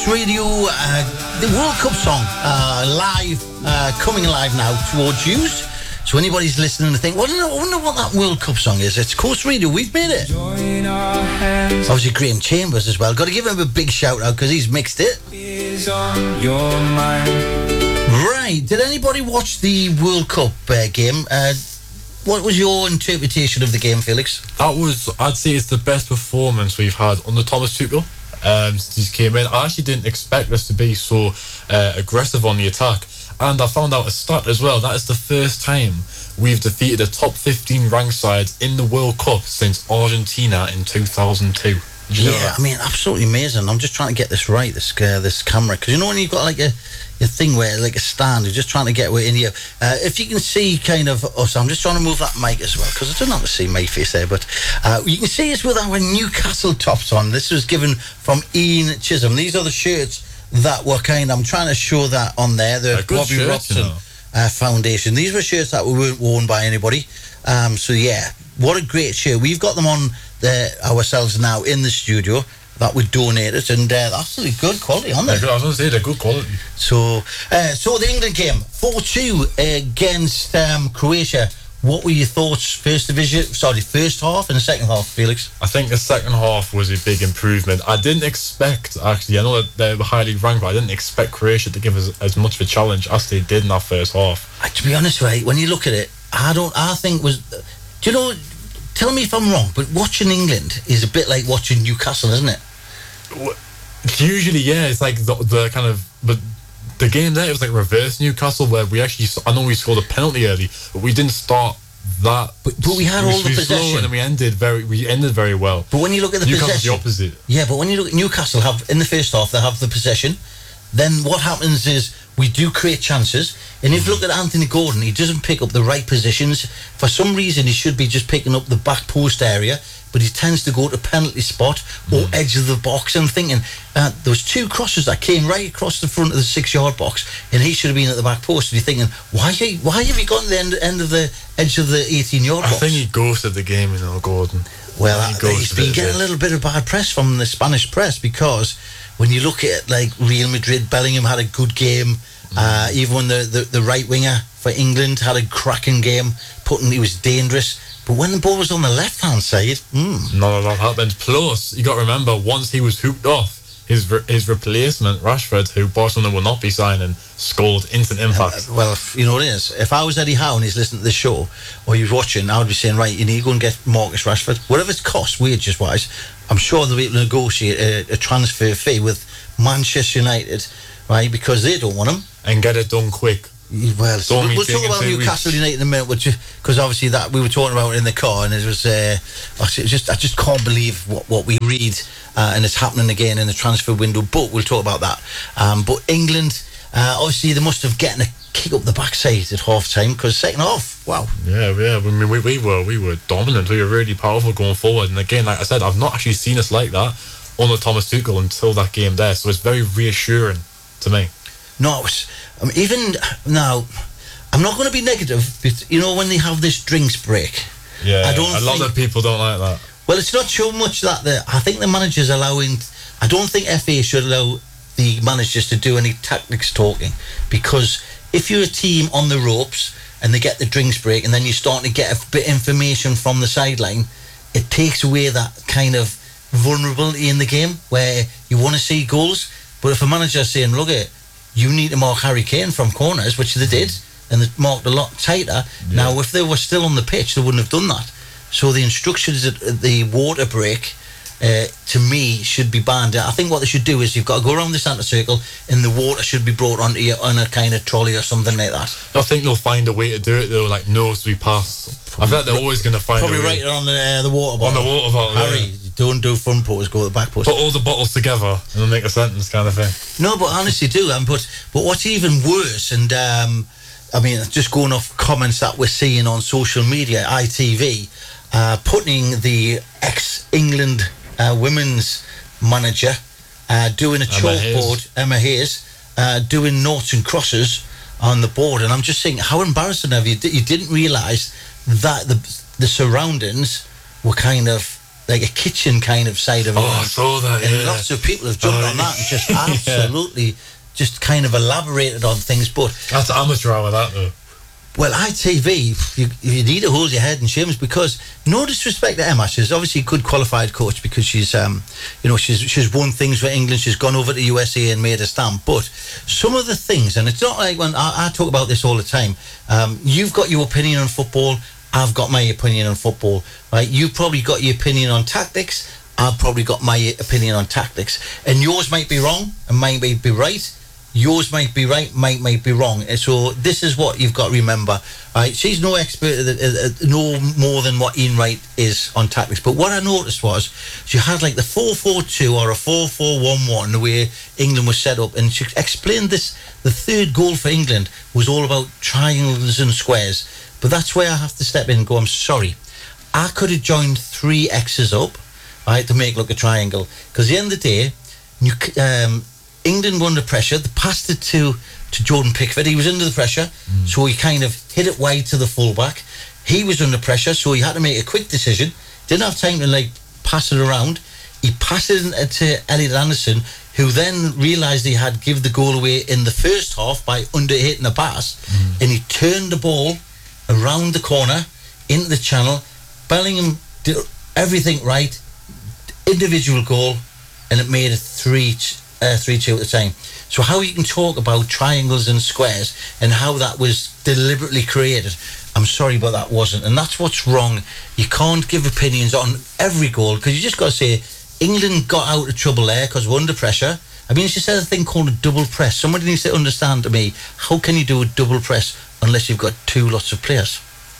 Course Radio, the World Cup song, live, coming live now towards you. So anybody's listening and think, well, I wonder what that World Cup song is. It's Course Radio, we've made it. Obviously Graham Chambers as well. Got to give him a big shout out because he's mixed it. On your mind. Right, did anybody watch the World Cup game? What was your interpretation of the game, Felix? That was, I'd say it's the best performance we've had under Thomas Tuchel since he came in. I actually didn't expect us to be so aggressive on the attack. And I found out a stat as well. That is the first time we've defeated a top 15 ranked side in the World Cup since Argentina in 2002. Yeah, I mean, absolutely amazing. I'm just trying to get this right, this camera. Because you know when you've got like a thing where, like a stand, you're just trying to get in here. If you can see kind of us, I'm just trying to move that mic as well, because I don't have to see my face there, but you can see us with our Newcastle tops on. This was given from Ian Chisholm. These are the shirts that were I'm trying to show that on there, the Bobby Robson Foundation. These were shirts that weren't worn by anybody. So yeah, what a great shirt. We've got them on ourselves now in the studio that we donated, and that's really good quality on there. I was going to say, they're good quality. So the England game, 4-2 against Croatia. What were your thoughts? First half and the second half, Felix? I think the second half was a big improvement. I didn't expect, actually, I know that they were highly ranked, but I didn't expect Croatia to give us as much of a challenge as they did in that first half. To be honest, right, when you look at it, I think do you know, tell me if I'm wrong, but watching England is a bit like watching Newcastle, isn't it? Usually, yeah, it's like the kind of, but the game there, it was like reverse Newcastle, where we actually, I know we scored a penalty early, but we didn't start that. But we had all the possession, and then we ended very well. But when you look at the Newcastle's possession, the opposite. Yeah, but when you look at Newcastle, in the first half they have the possession. Then what happens is we do create chances, and if you look at Anthony Gordon, he doesn't pick up the right positions. For some reason, he should be just picking up the back post area, but he tends to go to penalty spot or edge of the box. I'm thinking those two crosses that came right across the front of the 6-yard box, and he should have been at the back post. And you're thinking, why have you gone to the end of the edge of the 18-yard box? I think he ghosted the game, Gordon. Well, he's been getting a little bit of bad press from the Spanish press, because when you look at like Real Madrid, Bellingham had a good game. Even when the right winger for England had a cracking game, he was dangerous. But when the ball was on the left-hand side, none of that happened. Plus, you got to remember, once he was hooked off, his replacement, Rashford, who Barcelona will not be signing, scored instant impact. Well, you know what it is. If I was Eddie Howe and he's listening to this show, or he's watching, I would be saying, right, you need to go and get Marcus Rashford. Whatever it's cost, wages-wise, I'm sure they'll be able to negotiate a transfer fee with Manchester United, right, because they don't want him. And get it done quick. Well, we'll talk about Newcastle United in a minute, because obviously that we were talking about it in the car, and it was I just can't believe what we read, and it's happening again in the transfer window. But we'll talk about that. But England, obviously, they must have gotten a kick up the backside at half time, because second half, wow. Yeah. I mean, we were dominant. We were really powerful going forward. And again, like I said, I've not actually seen us like that under Thomas Tuchel until that game there. So it's very reassuring to me. No, even now, I'm not going to be negative, but you know when they have this drinks break. Yeah, a lot of people don't like that. Well, it's not so much that I think the manager's allowing. I don't think FA should allow the managers to do any tactics talking, because if you're a team on the ropes and they get the drinks break, and then you're starting to get a bit of information from the sideline, it takes away that kind of vulnerability in the game where you want to see goals. But if a manager's saying, look at it, you need to mark Harry Kane from corners, which they did, and they marked a lot tighter. Yeah. Now, if they were still on the pitch, they wouldn't have done that. So the instructions at the water break, to me, should be banned. I think what they should do is you've got to go around the centre circle, and the water should be brought onto you on a kind of trolley or something like that. I think they'll find a way to do it, though, like nose to be passed. I think they're always going to find a way. Probably right on the water bottle. On the water bottle, Harry, don't do front post, go to the back post. Put all the bottles together and then make a sentence kind of thing. No, but honestly do. But what's even worse, and I mean, just going off comments that we're seeing on social media, ITV, putting the ex-England women's manager doing a chalkboard, Emma Hayes, doing noughts and crosses on the board. And I'm just saying, how embarrassing have you? You didn't realise that the surroundings were kind of like a kitchen kind of side of it. Oh, I saw that, And yeah. lots of people have jumped on that and just absolutely just kind of elaborated on things. But That's amateur hour, that, though. well, ITV, you need to hold your head in shame, because no disrespect to Emma, she's obviously a good qualified coach, because she's she's won things for England, she's gone over to USA and made a stamp. But some of the things, and it's not like when I talk about this all the time, you've got your opinion on football, I've got my opinion on football, right? You've probably got your opinion on tactics, I've probably got my opinion on tactics, and yours might be wrong and mine might be right. Yours might be right, mine might be wrong. So this is what you've got to remember. Right? She's no expert, no more than what Ian Wright is on tactics. But what I noticed was she had like the 4-4-2 or a 4-4-1-1, the way England was set up. And she explained this, the third goal for England was all about triangles and squares. But that's where I have to step in and go, I'm sorry. I could have joined 3 X's up, right, to make look a triangle. Because at the end of the day, England were under pressure. They passed it to Jordan Pickford. He was under the pressure, so he kind of hit it wide to the fullback. He was under pressure, so he had to make a quick decision. Didn't have time to pass it around. He passed it to Elliot Anderson, who then realised he had given the goal away in the first half by under-hitting the pass, and he turned the ball around the corner into the channel. Bellingham did everything right, individual goal, and it made it 3-2 at the time. So how you can talk about triangles and squares and how that was deliberately created, I'm sorry, but that wasn't. And that's what's wrong. You can't give opinions on every goal, because you just got to say England got out of trouble there because we're under pressure. I mean, she said a thing called a double press. Somebody needs to understand to me, how can you do a double press unless you've got 2 lots of players?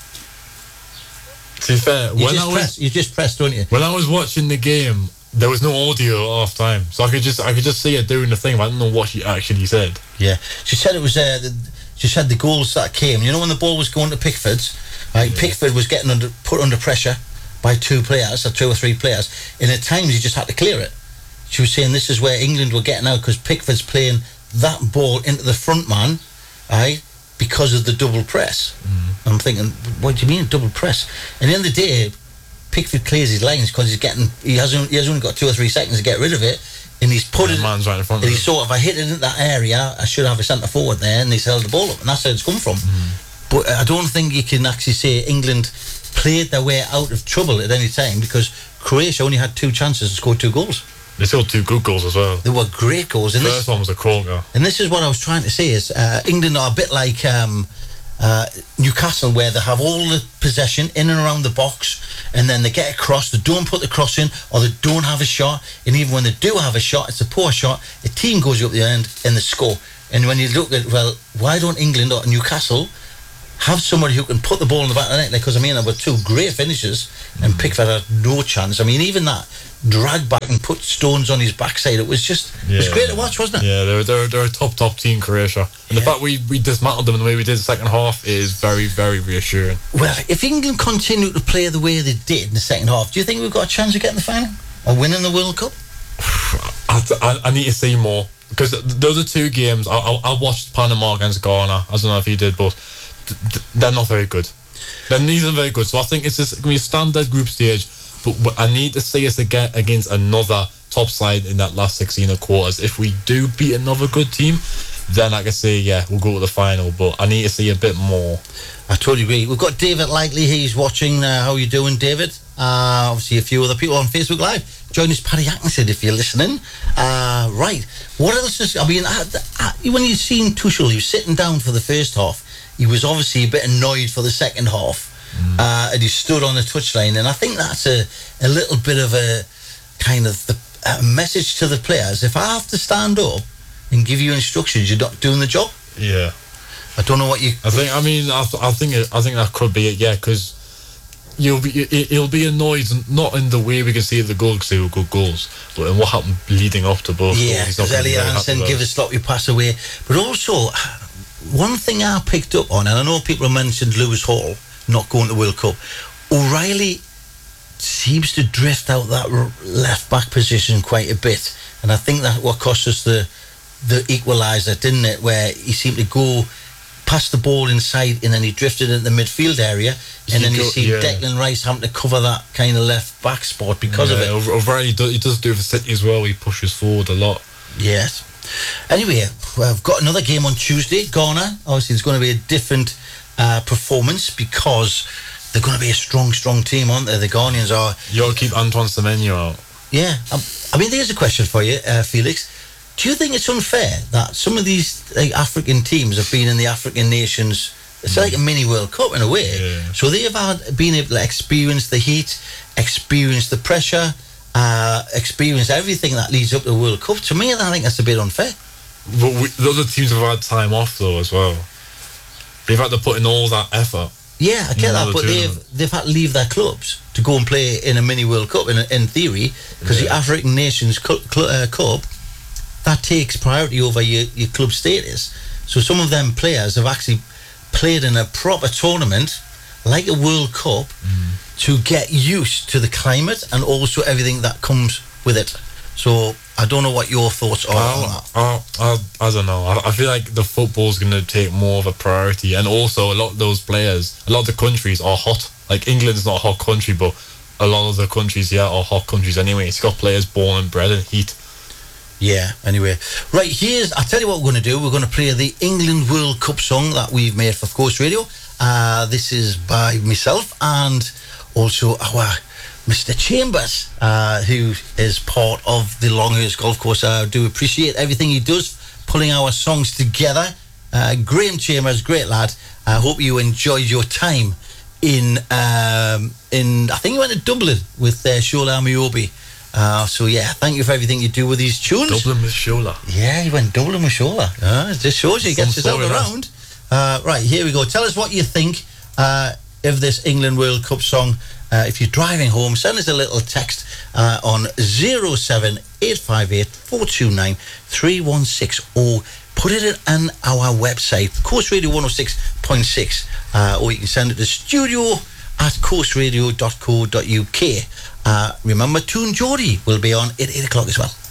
To be fair, You just press, don't you? When I was watching the game, there was no audio at half time, so I could just see her doing the thing, but I didn't know what she actually said. Yeah, she said it was. She said the goals that came. You know, when the ball was going to Pickford's, right? Yeah. Pickford was getting put under pressure by 2 players or 2 or 3 players, and at times he just had to clear it. She was saying this is where England were getting out, because Pickford's playing that ball into the front man, right? Because of the double press. I'm thinking, what do you mean double press? And at the end of the day, Pickford clears his lines because he has only got 2 or 3 seconds to get rid of it, and he's put it. Man's right in front of and him. he sort of, I hit it in that area, I should have a centre forward there, and he's held the ball up, and that's where it's come from. But I don't think you can actually say England played their way out of trouble at any time, because Croatia only had 2 chances to score 2 goals. They scored 2 good goals as well. They were great goals. The first one was a corker. And this is what I was trying to say is England are a bit like Newcastle, where they have all the possession in and around the box, and then they get across, they don't put the cross in, or they don't have a shot, and even when they do have a shot, it's a poor shot, a team goes up the end and they score. And when you look at, well, why don't England or Newcastle have somebody who can put the ball in the back of the net? Because I mean, there were 2 great finishes, and Pickford had no chance. I mean, even that drag back and put Stones on his backside, it was just it was great to watch, wasn't it? Yeah, they're a top team, Croatia, and the fact we dismantled them in the way we did the second half is very, very reassuring. Well, if England continue to play the way they did in the second half, do you think we've got a chance of getting the final or winning the World Cup? I need to see more, because those are 2 games. I watched Panama against Ghana. I don't know if he did, but they're not very good. These are very good. So I think it's just going to be a standard group stage. But I need to see us again against another top side in that last 16 of quarters. If we do beat another good team, then I can say, yeah, we'll go to the final. But I need to see a bit more. I totally agree. We've got David Likely. He's watching. How you doing, David? Obviously, a few other people on Facebook Live. Join us, Paddy Atkinson, if you're listening. Right. What else is... I mean, when you've seen Tuchel, he was sitting down for the first half. He was obviously a bit annoyed for the second half. And he stood on the touchline, and I think that's a little bit of a kind of a message to the players. If I have to stand up and give you instructions, you're not doing the job. Yeah, I don't know what you. I think that could be it. Yeah, because he'll be annoyed, not in the way we can see the goals, because they were good goals, but in what happened leading up to both. Yeah, because Elliot Anderson give a sloppy pass away, but also one thing I picked up on, and I know people have mentioned Lewis Hall not going to the World Cup. O'Reilly seems to drift out that left back position quite a bit, and I think that's what cost us the equaliser, didn't it? Where he seemed to go passed the ball inside and then he drifted into the midfield area, and then you see Declan Rice having to cover that kind of left back spot because of it. O'Reilly he does do it for City as well. He pushes forward a lot. Yes. Anyway, we've got another game on Tuesday. Ghana. Obviously, it's going to be a different performance because they're going to be a strong team, aren't they? The Ghanaians are. You got to keep Antoine Semenyo out. Yeah. I mean, there's a question for you, Felix. Do you think it's unfair that some of these African teams have been in the African nations? It's like a mini World Cup in a way. Yeah. So they have been able to experience the heat, experience the pressure, experience everything that leads up to the World Cup. To me, I think that's a bit unfair. But the other teams have had time off though as well. They've had to put in all that effort. Yeah, I get that, but they've had to leave their clubs to go and play in a mini World Cup in theory, because the African Nations Cup that takes priority over your club status. So some of them players have actually played in a proper tournament like a World Cup to get used to the climate and also everything that comes with it. So I don't know what your thoughts are on that. I don't know. I feel like the football's going to take more of a priority, and also a lot of those players, a lot of the countries are hot. Like England's not a hot country, but a lot of the countries here are hot countries anyway. It's got players born and bred in heat. Yeah, anyway. Right, I'll tell you what we're going to do. We're going to play the England World Cup song that we've made for Coast Radio. This is by myself and also our Mr. Chambers, who is part of the Longhurst Golf Course. I do appreciate everything he does, pulling our songs together. Graham Chambers, great lad. I hope you enjoyed your time in I think you went to Dublin with Shola Ameobi. So yeah, thank you for everything you do with these tunes. Dublin with Shola. Yeah, he went Dublin with Shola. It just shows you he gets himself around. Right, here we go. Tell us what you think of this England World Cup song. If you're driving home, send us a little text on 07858 429 316, or put it on our website, Coast Radio 106.6, or you can send it to studio@coastradio.co.uk. Remember, Toon Geordie will be on at 8 o'clock as well.